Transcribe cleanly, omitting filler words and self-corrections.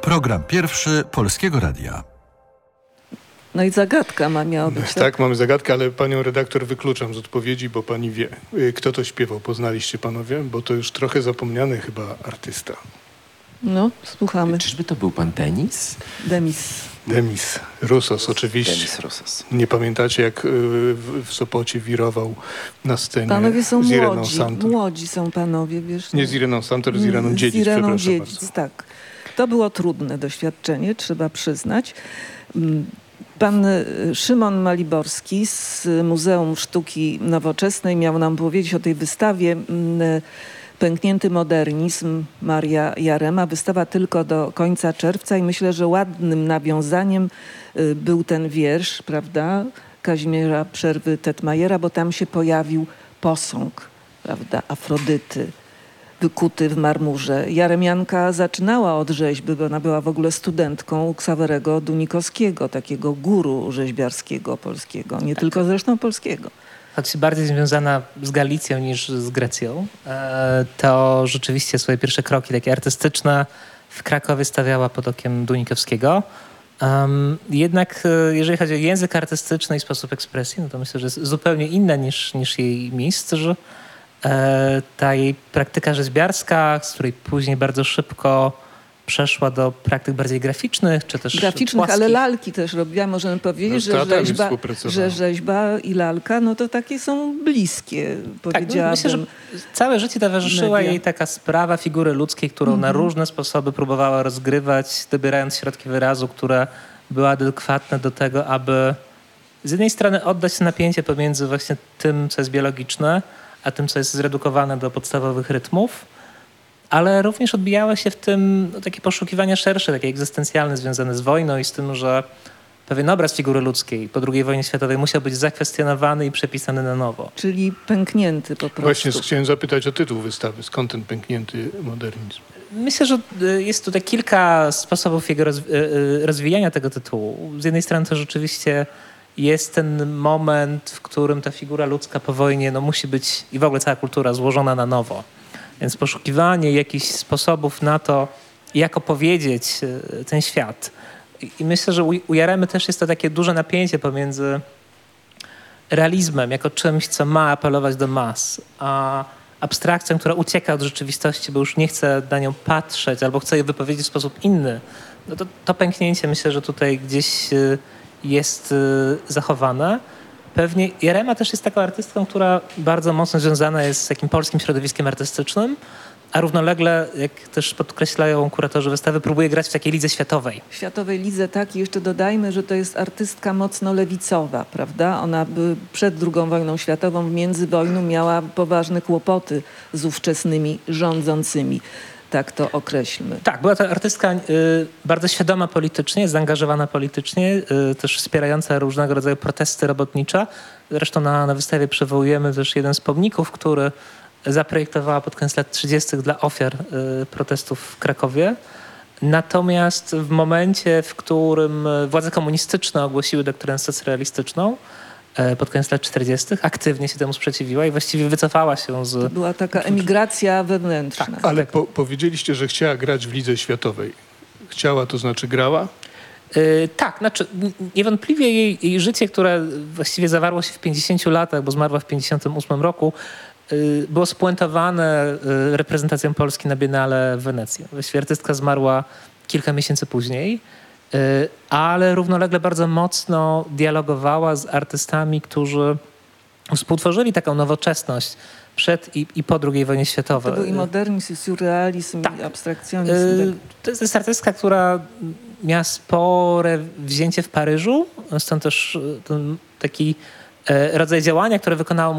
Program pierwszy Polskiego Radia. No i zagadka miała być. Tak, mamy zagadkę, ale panią redaktor wykluczam z odpowiedzi, bo pani wie. Kto to śpiewał? Poznaliście panowie? Bo to już trochę zapomniany chyba artysta. No, słuchamy. Czyżby to był pan Denis? Demis Roussos, oczywiście. Denis Roussos. Nie pamiętacie, jak w Sopocie wirował na scenie Panowie są z Ireną Santor? młodzi są panowie, wiesz. Nie z Ireną Santor, z Ireną Dziedzic. Z Ireną przepraszam Dziedzic, bardzo. tak. To było trudne doświadczenie, trzeba przyznać. Pan Szymon Maliborski z Muzeum Sztuki Nowoczesnej miał nam powiedzieć o tej wystawie Pęknięty modernizm Maria Jarema. Wystawa tylko do końca czerwca i myślę, że ładnym nawiązaniem był ten wiersz, prawda, Kazimierza Przerwy-Tetmajera, bo tam się pojawił posąg, prawda, Afrodyty, wykuty w marmurze. Jaremianka zaczynała od rzeźby, bo ona była w ogóle studentką Ksawerego Dunikowskiego, takiego guru rzeźbiarskiego polskiego, nie tylko zresztą polskiego. Choć bardziej związana z Galicją niż z Grecją, to rzeczywiście swoje pierwsze kroki takie artystyczne w Krakowie stawiała pod okiem Dunikowskiego. Jednak jeżeli chodzi o język artystyczny i sposób ekspresji, no to myślę, że jest zupełnie inna niż jej mistrz. Ta jej praktyka rzeźbiarska, z której później bardzo szybko przeszła do praktyk bardziej graficznych, czy też graficznych, płaskich. ale lalki też robiła. Możemy powiedzieć, że rzeźba i lalka, no to takie są bliskie, powiedziałabym. Myślę, że całe życie towarzyszyła jej taka sprawa figury ludzkiej, którą na różne sposoby próbowała rozgrywać, dobierając środki wyrazu, które były adekwatne do tego, aby z jednej strony oddać napięcie pomiędzy właśnie tym, co jest biologiczne, a tym, co jest zredukowane do podstawowych rytmów, ale również odbijały się w tym takie poszukiwania szersze, takie egzystencjalne, związane z wojną i z tym, że pewien obraz figury ludzkiej po II wojnie światowej musiał być zakwestionowany i przepisany na nowo. Czyli pęknięty po prostu. Właśnie chciałem zapytać o tytuł wystawy. Skąd ten pęknięty modernizm? Myślę, że jest tutaj kilka sposobów jego rozwijania tego tytułu. Z jednej strony to rzeczywiście jest ten moment, w którym ta figura ludzka po wojnie musi być i w ogóle cała kultura złożona na nowo. Więc poszukiwanie jakichś sposobów na to, jak opowiedzieć ten świat. I myślę, że u Jaremy też jest to takie duże napięcie pomiędzy realizmem jako czymś, co ma apelować do mas, a abstrakcją, która ucieka od rzeczywistości, bo już nie chce na nią patrzeć albo chce je wypowiedzieć w sposób inny. No to pęknięcie myślę, że tutaj gdzieś jest zachowane. Pewnie Jarema też jest taką artystką, która bardzo mocno związana jest z takim polskim środowiskiem artystycznym, a równolegle, jak też podkreślają kuratorzy wystawy, próbuje grać w takiej lidze światowej. Światowej lidze, tak. I jeszcze dodajmy, że to jest artystka mocno lewicowa, prawda? Ona przed II wojną światową, w międzywojnu miała poważne kłopoty z ówczesnymi rządzącymi. Tak to określmy. Tak, była to artystka bardzo świadoma politycznie, zaangażowana politycznie, też wspierająca różnego rodzaju protesty robotnicze. Zresztą na wystawie przywołujemy też jeden z pomników, który zaprojektowała pod koniec lat 30. dla ofiar protestów w Krakowie. Natomiast w momencie, w którym władze komunistyczne ogłosiły doktrynę socrealistyczną, pod koniec lat 40. aktywnie się temu sprzeciwiła i właściwie wycofała się z... To była taka emigracja wewnętrzna. Tak, ale powiedzieliście, że chciała grać w lidze światowej. Chciała, to znaczy grała? Tak, znaczy niewątpliwie jej życie, które właściwie zawarło się w 50 latach, bo zmarła w 58 roku, było spuentowane reprezentacją Polski na Biennale w Wenecji. Właściwie artystka zmarła kilka miesięcy później, ale równolegle bardzo mocno dialogowała z artystami, którzy współtworzyli taką nowoczesność przed i po II wojnie światowej. To był i modernizm, i surrealizm, i abstrakcjonizm. To jest artystka, która miała spore wzięcie w Paryżu, stąd też ten taki rodzaj działania, które wykonało